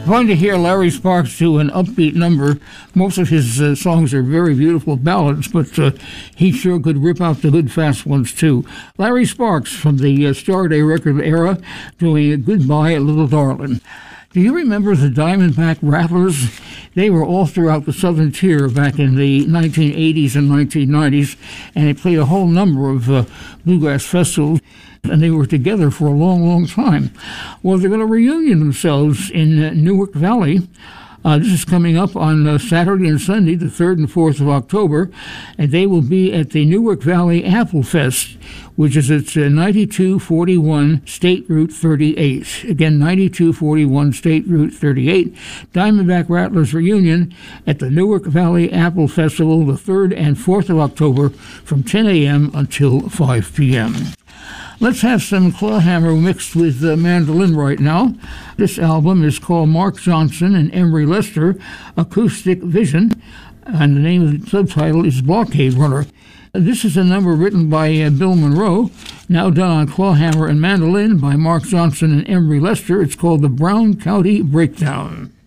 Fun to hear Larry Sparks do an upbeat number. Most of his songs are very beautiful ballads, but he sure could rip out the good fast ones too. Larry Sparks from the Starday record era doing Goodbye Little Darling. Do you remember the Diamondback Rattlers? They were all throughout the Southern Tier back in the 1980s and 1990s, and they played a whole number of bluegrass festivals, and they were together for a long, long time. Well, they're going to reunion themselves in Newark Valley. This is coming up on Saturday and Sunday, the 3rd and 4th of October, and they will be at the Newark Valley Apple Fest, which is at 9241 State Route 38. Again, 9241 State Route 38. Diamondback Rattlers reunion at the Newark Valley Apple Festival, the 3rd and 4th of October, from 10 a.m. until 5 p.m. Let's have some clawhammer mixed with mandolin right now. This album is called Mark Johnson and Emery Lester, Acoustic Vision, and the name of the subtitle is Blockade Runner. This is a number written by Bill Monroe, now done on clawhammer and mandolin by Mark Johnson and Emery Lester. It's called the Brown County Breakdown.